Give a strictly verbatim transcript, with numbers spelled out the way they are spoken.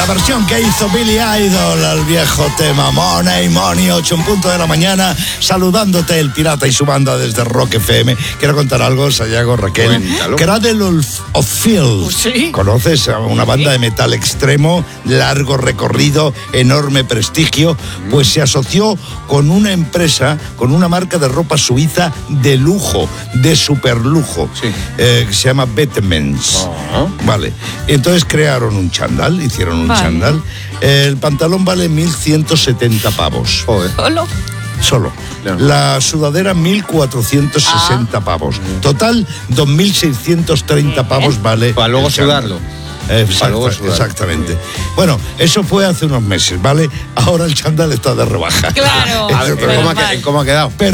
versión que hizo Billy Idol al viejo tema Money, Money, ocho en punto de la mañana, saludándote el pirata y su banda desde Rock F M. Quiero contar algo, Sayago, Raquel. Cuéntalo. Cradle of Filth. ¿Sí? ¿Conoces? Una banda de metal extremo, largo recorrido, enorme prestigio. Pues se asoció con una empresa, con una marca de ropa suiza de lujo, de superlujo, Sí. eh, que se llama Betemens. Oh. Vale. Entonces crearon un chándal, hicieron un Vale. chándal. El pantalón vale mil ciento setenta pavos. Joder. Solo. Solo. Claro. La sudadera, mil cuatrocientos sesenta pavos. Total, dos mil seiscientos treinta pavos vale. Para luego el chándal. sudarlo. Exacta- Para luego sudarlo. exactamente. Bueno, eso fue hace unos meses, ¿vale? Ahora el chándal está de rebaja. Claro. A ver, pero ¿cómo ha, Menos mal. que- ¿cómo ha quedado? Pero